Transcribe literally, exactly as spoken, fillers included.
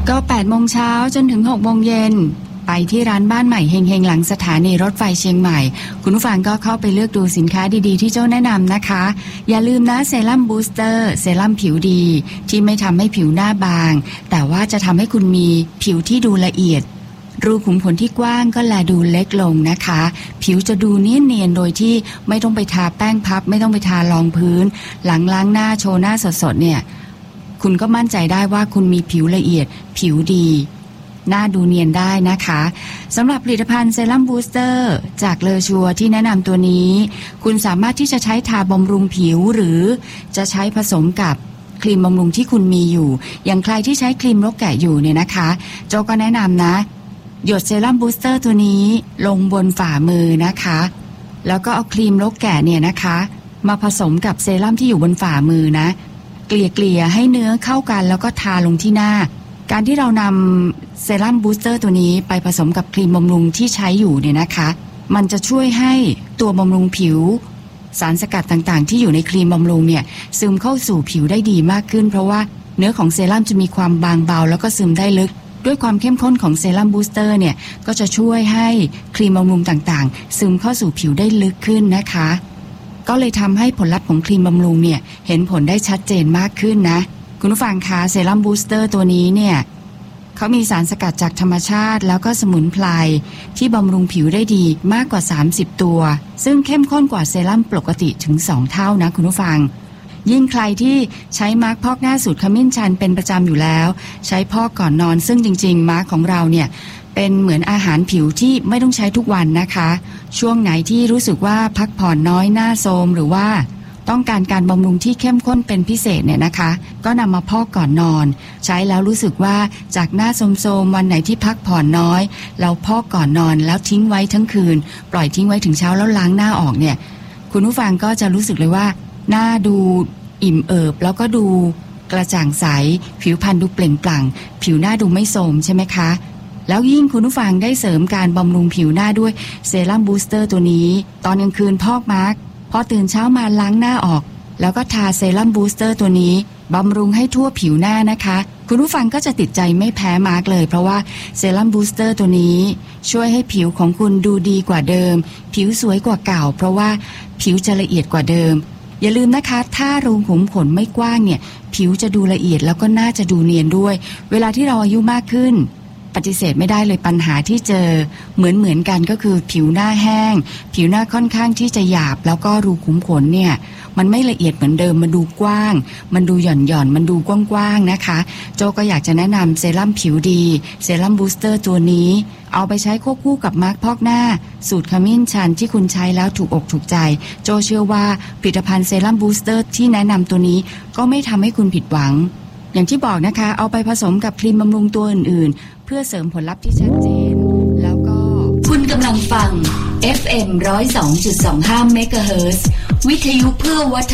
ก็แปดโมงเช้าจนถึงหกโมงเย็นไปที่ร้านบ้านใหม่เฮงๆหลังสถานีรถไฟเชียงใหม่คุณผู้ฟังก็เข้าไปเลือกดูสินค้าดีๆที่เจ้าแนะนำนะคะอย่าลืมนะเซรั่มบูสเตอร์เซรั่มผิวดีที่ไม่ทำให้ผิวหน้าบางแต่ว่าจะทำให้คุณมีผิวที่ดูละเอียดรูขุมขนที่กว้างก็แลดูเล็กลงนะคะผิวจะดูเนียนๆโดยที่ไม่ต้องไปทาแป้งพับไม่ต้องไปทารองพื้นหลังล้างหน้าโชว์หน้าสดๆเนี่ยคุณก็มั่นใจได้ว่าคุณมีผิวละเอียดผิวดีหน้าดูเนียนได้นะคะสำหรับผลิตภัณฑ์เซรั่มบูสเตอร์จากเลอชัวที่แนะนำตัวนี้คุณสามารถที่จะใช้ทาบำรุงผิวหรือจะใช้ผสมกับครีมบำรุงที่คุณมีอยู่อย่างใครที่ใช้ครีมรกแกะอยู่เนี่ยนะคะโจก็แนะนำนะหยดเซรั่มบูสเตอร์ตัวนี้ลงบนฝ่ามือนะคะแล้วก็เอาครีมรกแกะเนี่ยนะคะมาผสมกับเซรั่มที่อยู่บนฝ่ามือนะเกลี่ยๆให้เนื้อเข้ากันแล้วก็ทาลงที่หน้าการที่เรานำเซรั่มบูสเตอร์ตัวนี้ไปผสมกับครีมบำรุงที่ใช้อยู่เนี่ยนะคะมันจะช่วยให้ตัวบำรุงผิวสารสกัดต่างๆที่อยู่ในครีมบำรุงเนี่ยซึมเข้าสู่ผิวได้ดีมากขึ้นเพราะว่าเนื้อของเซรั่มจะมีความบางเบาแล้วก็ซึมได้ลึกด้วยความเข้มข้นของเซรั่มบูสเตอร์เนี่ยก็จะช่วยให้ครีมบำรุงต่างๆซึมเข้าสู่ผิวได้ลึกขึ้นนะคะก็เลยทำให้ผลลัพธ์ของครีมบำรุงเนี่ยเห็นผลได้ชัดเจนมากขึ้นนะคุณผู้ฟังคะเซรั่มบูสเตอร์ตัวนี้เนี่ยเขามีสารสกัดจากธรรมชาติแล้วก็สมุนไพรที่บำรุงผิวได้ดีมากกว่าสามสิบตัวซึ่งเข้มข้นกว่าเซรั่มปกติถึงสองเท่านะคุณผู้ฟังยิ่งใครที่ใช้มาร์คพอกหน้าสูตรขมิ้นชันเป็นประจำอยู่แล้วใช้พอกก่อนนอนซึ่งจริงๆมาร์คของเราเนี่ยเป็นเหมือนอาหารผิวที่ไม่ต้องใช้ทุกวันนะคะช่วงไหนที่รู้สึกว่าพักผ่อนน้อยหน้าโทรมหรือว่าต้องการการบำรุงที่เข้มข้นเป็นพิเศษเนี่ยนะคะก็นำมาพอกก่อนนอนใช้แล้วรู้สึกว่าจากหน้าโทรมๆวันไหนที่พักผ่อนน้อยเราพอกก่อนนอนแล้วทิ้งไว้ทั้งคืนปล่อยทิ้งไว้ถึงเช้าแล้วล้างหน้าออกเนี่ยคุณผู้ฟังก็จะรู้สึกเลยว่าหน้าดูอิ่มเอิบแล้วก็ดูกระจ่างใสผิวพรรณดูเปล่งปลั่งผิวหน้าดูไม่โทรมใช่ไหมคะแล้วยิ่งคุณผู้ฟังได้เสริมการบำรุงผิวหน้าด้วยเซรั่มบูสเตอร์ตัวนี้ตอนกลางคืนพอกมาร์คพอตื่นเช้ามาล้างหน้าออกแล้วก็ทาเซรั่มบูสเตอร์ตัวนี้บำรุงให้ทั่วผิวหน้านะคะคุณผู้ฟังก็จะติดใจไม่แพ้มาร์คเลยเพราะว่าเซรั่มบูสเตอร์ตัวนี้ช่วยให้ผิวของคุณดูดีกว่าเดิมผิวสวยกว่าเก่าเพราะว่าผิวจะละเอียดกว่าเดิมอย่าลืมนะคะถ้ารูขุมขนไม่กว้างเนี่ยผิวจะดูละเอียดแล้วก็น่าจะดูเนียนด้วยเวลาที่เราอายุมากขึ้นปฏิเสธไม่ได้เลยปัญหาที่เจอเหมือนเหมือนกันก็คือผิวหน้าแห้งผิวหน้าค่อนข้างที่จะหยาบแล้วก็รูขุมขนเนี่ยมันไม่ละเอียดเหมือนเดิมมันดูกว้างมันดูหย่อนหย่อนมันดูกว้างๆนะคะโจก็อยากจะแนะนำเซรั่มผิวดีเซรั่มบูสเตอร์ตัวนี้เอาไปใช้ควบคู่กับมาร์คพอกหน้าสูตรขมิ้นชันที่คุณใช้แล้วถูกอกถูกใจโจเชื่อว่าผลิตภัณฑ์เซรั่มบูสเตอร์ที่แนะนำตัวนี้ก็ไม่ทำให้คุณผิดหวังอย่างที่บอกนะคะเอาไปผสมกับครีมบำรุงตัวอื่นๆเพื่อเสริมผลลัพธ์ที่ชัดเจนแล้วก็คุณกำลังฟัง เอฟ เอ็ม หนึ่งศูนย์สองจุดสองห้า เมกะเฮิรตซ์วิทยุเพื่อวัฒ